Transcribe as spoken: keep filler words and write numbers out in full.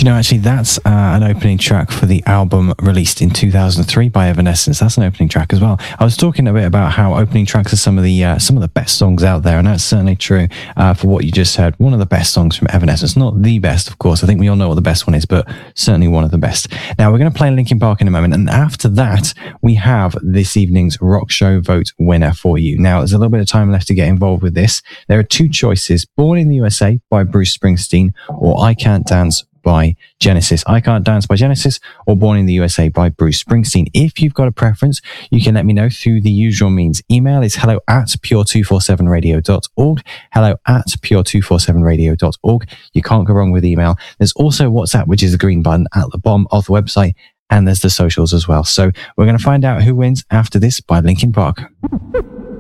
Do you know, actually, that's uh, an opening track for the album released in two thousand three by Evanescence. That's an opening track as well. I was talking a bit about how opening tracks are some of the uh, some of the best songs out there, and that's certainly true uh, for what you just heard. One of the best songs from Evanescence. Not the best, of course. I think we all know what the best one is, but certainly one of the best. Now, we're going to play Linkin Park in a moment, and after that, we have this evening's Rock Show Vote winner for you. Now, there's a little bit of time left to get involved with this. There are two choices: Born in the U S A by Bruce Springsteen, or I Can't Dance by Genesis. I Can't Dance by Genesis, or Born in the U S A by Bruce Springsteen. If you've got a preference, you can let me know through the usual means. Email is hello at pure two forty-seven radio dot org. Hello at pure two forty-seven radio dot org. You can't go wrong with email. There's also WhatsApp, which is the green button at the bottom of the website, and there's the socials as well. So we're going to find out who wins after this by Linkin Park.